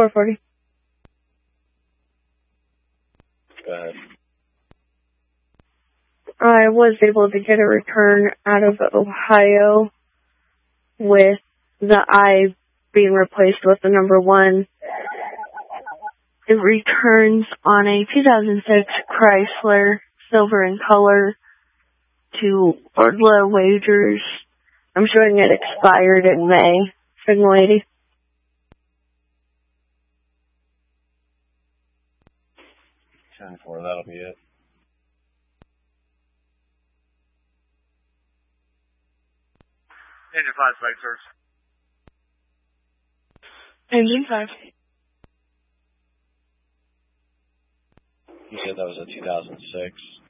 440. Go ahead. I was able to get a return out of Ohio with the I being replaced with the number 1. It returns on a 2006 Chrysler, silver in color, to Orla Wagers. I'm showing it expired in May. Signal 80. That'll be it. Engine 5, spike source. Engine 5. You said that was a 2006.